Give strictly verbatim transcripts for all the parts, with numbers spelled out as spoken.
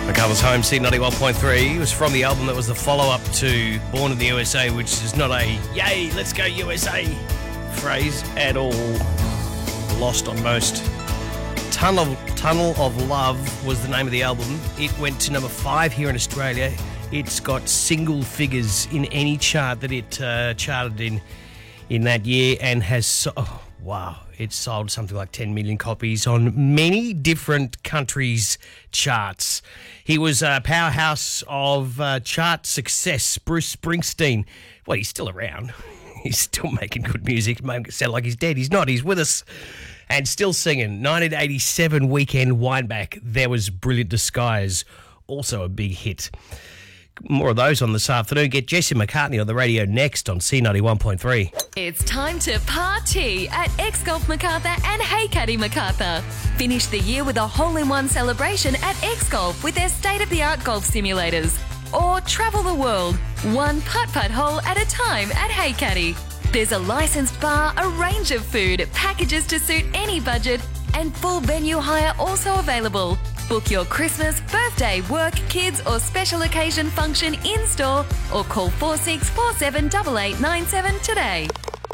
MacArthur's Home, C ninety-one point three. It was from the album that was the follow-up to Born in the U S A, which is not a yay, let's go U S A phrase at all. Lost on most. Tunnel, Tunnel of Love was the name of the album. It went to number five here in Australia. It's got single figures in any chart that it uh, charted in in that year and has... So- oh, wow. It sold something like ten million copies on many different countries' charts. He was a powerhouse of uh, chart success, Bruce Springsteen. Well, he's still around. He's still making good music. Make it sound like he's dead. He's not. He's with us and still singing. nineteen eighty-seven Weekend Wineback. There was Brilliant Disguise, also a big hit. More of those on this afternoon. Get Jesse McCartney on the radio next on C ninety-one point three. It's time to party at X-Golf Macarthur and Hey Caddy Macarthur. Finish the year with a hole-in-one celebration at X-Golf with their state-of-the-art golf simulators. Or travel the world, one putt-putt hole at a time at Hey Caddy. There's a licensed bar, a range of food, packages to suit any budget, and full venue hire also available. Book your Christmas, birthday, work, kids or special occasion function in-store or call four six four seven eight eight nine seven today.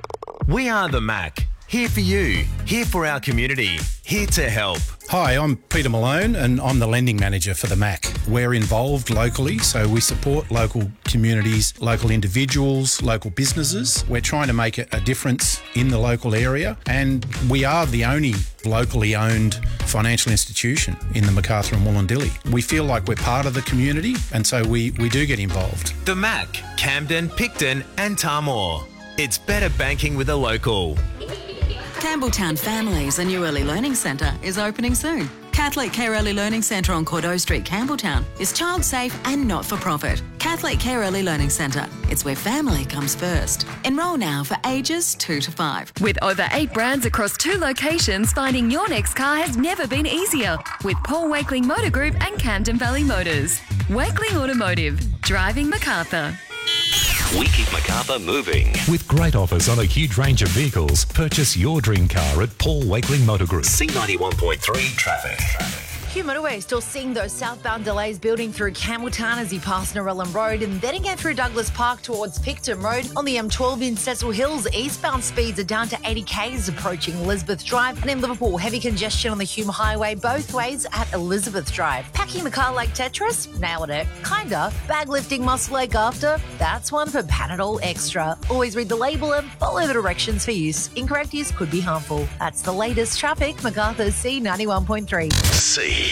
We are the Mac. Here for you. Here for our community. Here to help. Hi, I'm Peter Malone and I'm the lending manager for the M A C. We're involved locally, so we support local communities, local individuals, local businesses. We're trying to make a difference in the local area, and we are the only locally owned financial institution in the Macarthur and Wollondilly. We feel like we're part of the community, and so we, we do get involved. The M A C, Camden, Picton and Tarmore. It's better banking with a local. Campbelltown Families, a new early learning centre, is opening soon. Catholic Care Early Learning Centre on Cordeaux Street, Campbelltown, is child safe and not-for-profit. Catholic Care Early Learning Centre. It's where family comes first. Enrol now for ages two to five. With over eight brands across two locations, finding your next car has never been easier. With Paul Wakeling Motor Group and Camden Valley Motors. Wakeling Automotive. Driving Macarthur. We keep Macarthur moving. With great offers on a huge range of vehicles, purchase your dream car at Paul Wakeling Motor Group. C ninety-one point three traffic. Hugh Motorway still seeing those southbound delays building through Campbelltown as you pass Narellan Road and then again through Douglas Park towards Picton Road. On the M twelve in Cecil Hills, eastbound speeds are down to eighty k's approaching Elizabeth Drive. And in Liverpool, heavy congestion on the Hume Highway both ways at Elizabeth Drive. Packing the car like Tetris? Nailed it. Kinda. Bag lifting muscle ache after? That's one for Panadol Extra. Always read the label and follow the directions for use. Incorrect use could be harmful. That's the latest traffic. Macarthur's C ninety-one point three. C